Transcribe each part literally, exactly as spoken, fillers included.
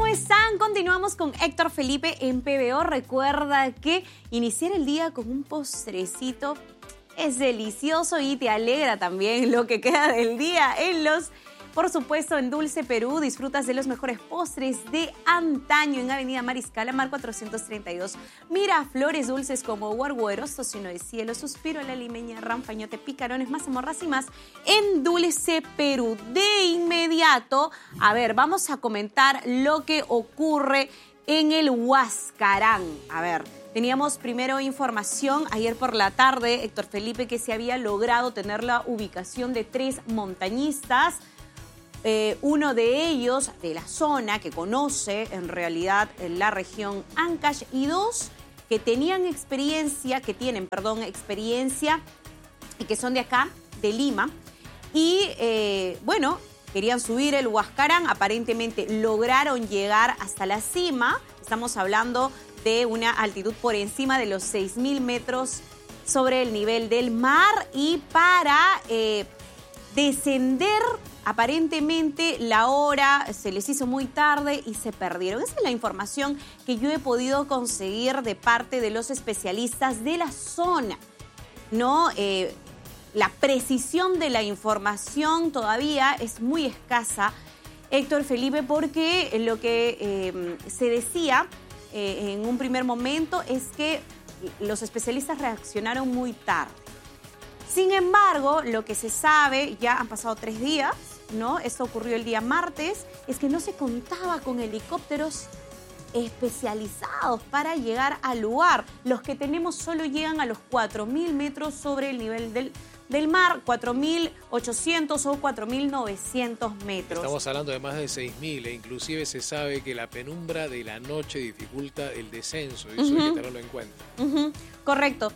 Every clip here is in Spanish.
¿Cómo están? Continuamos con Héctor Felipe en P B O. Recuerda que iniciar el día con un postrecito es delicioso y te alegra también lo que queda del día. En los, por supuesto, en Dulce Perú disfrutas de los mejores postres de antaño en Avenida Mariscal Amar cuatrocientos treinta y dos. Miraflores dulces como Guargueros, Tocino de Cielo, Suspiro, La Limeña, Ranfañote, Picarones, Mazamorras y más en Dulce Perú. De inmediato, a ver, vamos a comentar lo que ocurre en el Huascarán. A ver, teníamos primero información ayer por la tarde, Héctor Felipe, que se había logrado tener la ubicación de tres montañistas. Eh, uno de ellos de la zona que conoce en realidad la región Ancash y dos que tenían experiencia, que tienen, perdón, experiencia y que son de acá, de Lima. Y eh, bueno, querían subir el Huascarán, aparentemente lograron llegar hasta la cima. Estamos hablando de una altitud por encima de los seis mil metros sobre el nivel del mar y para eh, descender, aparentemente la hora se les hizo muy tarde y se perdieron. Esa es la información que yo he podido conseguir de parte de los especialistas de la zona, ¿no? Eh, la precisión de la información todavía es muy escasa, Héctor Felipe, porque lo que eh, se decía eh, en un primer momento es que los especialistas reaccionaron muy tarde. Sin embargo, lo que se sabe, ya han pasado tres días, ¿no? Esto ocurrió el día martes, es que no se contaba con helicópteros especializados para llegar al lugar. Los que tenemos solo llegan a los cuatro mil metros sobre el nivel del, del mar, cuatro mil ochocientos o cuatro mil novecientos metros. Estamos hablando de más de seis mil e inclusive se sabe que la penumbra de la noche dificulta el descenso, y eso uh-huh. hay que tenerlo en cuenta. Uh-huh. Correcto.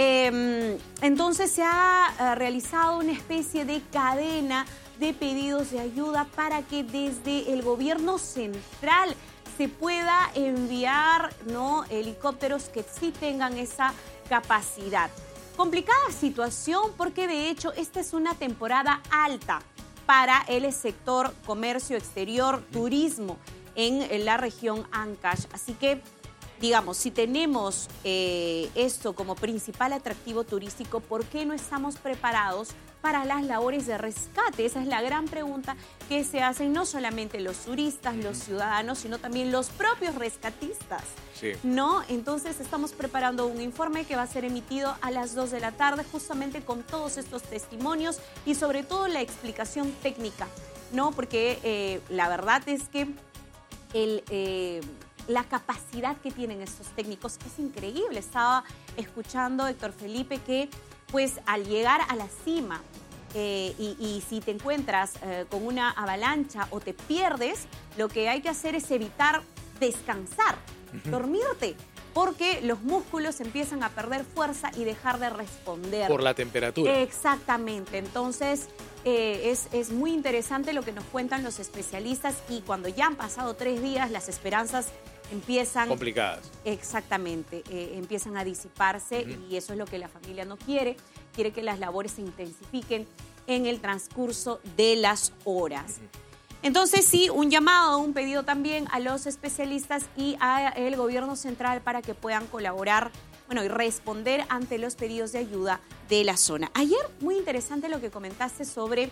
Eh, entonces se ha uh, realizado una especie de cadena de pedidos de ayuda para que desde el gobierno central se pueda enviar, ¿no?, helicópteros que sí tengan esa capacidad. Complicada situación porque de hecho esta es una temporada alta para el sector comercio exterior, turismo en la región Ancash. Así que, digamos, si tenemos eh, esto como principal atractivo turístico, ¿por qué no estamos preparados para las labores de rescate? Esa es la gran pregunta que se hacen no solamente los turistas, los ciudadanos, sino también los propios rescatistas, sí. ¿no? Entonces estamos preparando un informe que va a ser emitido a las dos de la tarde, justamente con todos estos testimonios y sobre todo la explicación técnica, ¿no? Porque eh, la verdad es que el... Eh, la capacidad que tienen estos técnicos es increíble. Estaba escuchando, Héctor Felipe, que pues al llegar a la cima eh, y, y si te encuentras eh, con una avalancha o te pierdes, lo que hay que hacer es evitar descansar, uh-huh. dormirte, porque los músculos empiezan a perder fuerza y dejar de responder. Por la temperatura. Exactamente. Entonces, eh, es, es muy interesante lo que nos cuentan los especialistas y cuando ya han pasado tres días, las esperanzas empiezan... complicadas. Exactamente, eh, empiezan a disiparse uh-huh. y eso es lo que la familia no quiere. Quiere que las labores se intensifiquen en el transcurso de las horas. Uh-huh. Entonces sí, un llamado, un pedido también a los especialistas y al gobierno central para que puedan colaborar, bueno, y responder ante los pedidos de ayuda de la zona. Ayer, muy interesante lo que comentaste sobre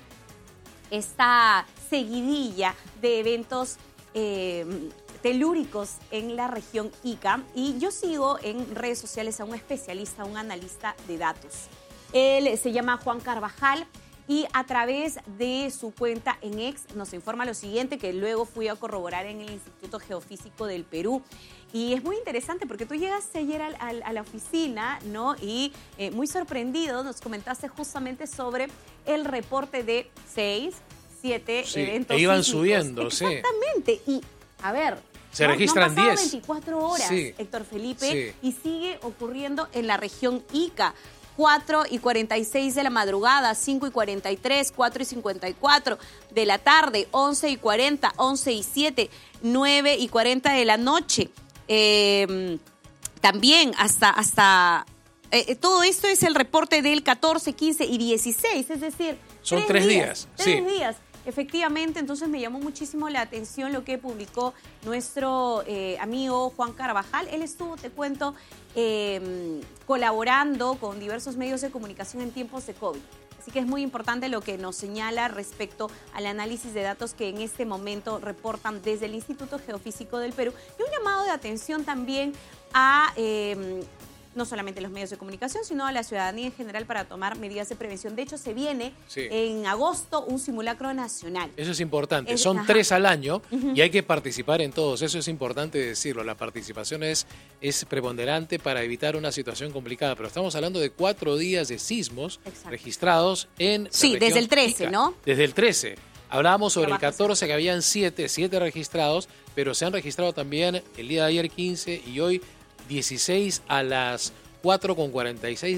esta seguidilla de eventos eh, telúricos en la región Ica, y yo sigo en redes sociales a un especialista, un analista de datos. Él se llama Juan Carvajal y a través de su cuenta en X nos informa lo siguiente, que luego fui a corroborar en el Instituto Geofísico del Perú. Y es muy interesante porque tú llegaste ayer al, al, a la oficina, ¿no? Y eh, muy sorprendido nos comentaste justamente sobre el reporte de seis, siete sí, eventos e iban sísmicos. Subiendo, exactamente. Sí. Y, a ver, se no, registran no han pasado diez. veinticuatro horas, sí. Héctor Felipe, sí. y sigue ocurriendo en la región Ica. cuatro y cuarenta y seis de la madrugada, cinco y cuarenta y tres, cuatro y cincuenta y cuatro de la tarde, once y cuarenta, once y siete, nueve y cuarenta de la noche. Eh, también hasta... hasta eh, todo esto es el reporte del catorce, quince y dieciséis, es decir... Son tres días. Tres sí. días. Efectivamente, entonces me llamó muchísimo la atención lo que publicó nuestro eh, amigo Juan Carvajal. Él estuvo, te cuento, eh, colaborando con diversos medios de comunicación en tiempos de COVID. Así que es muy importante lo que nos señala respecto al análisis de datos que en este momento reportan desde el Instituto Geofísico del Perú. Y un llamado de atención también a eh, no solamente los medios de comunicación, sino a la ciudadanía en general para tomar medidas de prevención. De hecho, se viene sí. en agosto un simulacro nacional. Eso es importante. Es, Son ajá. tres al año Uh-huh. y hay que participar en todos. Eso es importante decirlo. La participación es, es preponderante para evitar una situación complicada. Pero estamos hablando de cuatro días de sismos Exacto. registrados en Sí, la desde el trece, Ica. ¿no? Desde el trece. Hablábamos sobre el Trabajas. catorce, que habían siete, siete registrados, pero se han registrado también el día de ayer quince y hoy dieciséis a las cuatro con cuarenta y seis